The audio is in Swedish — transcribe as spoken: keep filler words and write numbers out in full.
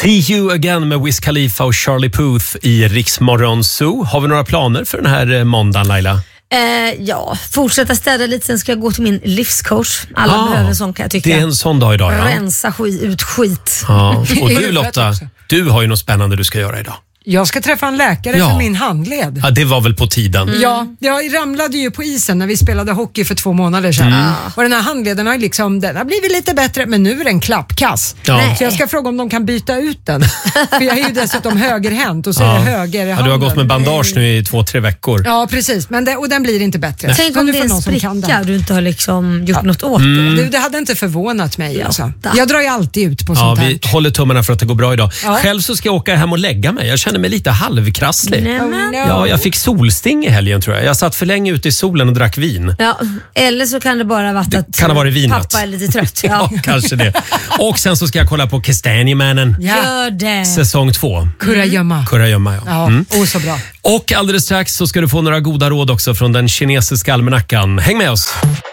See you again med Wiz Khalifa och Charlie Puth i Rix Morgon Zoo. Har vi några planer för den här måndagen, Laila? Eh, ja, fortsätta städa lite, sen ska jag gå till min livscoach. Alla ah, behöver en sån, kan jag tycka. Det är en sån dag idag, ja. Rensa skit, ut skit. Ja. Och du Lotta, du har ju något spännande du ska göra idag. Jag ska träffa en läkare ja. för min handled. Ja, det var väl på tiden. Mm. Ja, jag ramlade ju på isen när vi spelade hockey för två månader sedan. Mm. Och den här handleden har, liksom, den har blivit lite bättre, men nu är den klappkass. Ja. Så jag ska fråga om de kan byta ut den. För jag är ju dessutom högerhänt och så ja. är det höger ja, du har gått med bandage nu i två, tre veckor. Ja, precis. Men det, och den blir inte bättre. Nej. Tänk om det är en spricka och du inte har liksom gjort ja. något åt mm. det. Det. Det hade inte förvånat mig. Alltså. Jag drar ju alltid ut på ja, sånt här. Vi håller tummarna för att det går bra idag. Ja. Själv så ska jag åka hem och lägga mig. Jag känner mig lite halvkrasslig. Nej, men. Ja, jag fick solsting i helgen tror jag. Jag satt för länge ute i solen och drack vin. Ja, eller så kan det bara vara att kan ha varit vinet. Pappa är lite trött. Ja. Ja, kanske det. Och sen så ska jag kolla på Kastanjemannen. Ja. Gör det. Säsong två. Kurragömma. Kurragömma, ja. Ja, mm. oh, så bra. Och alldeles strax så ska du få några goda råd också från den kinesiska almanackan. Häng med oss!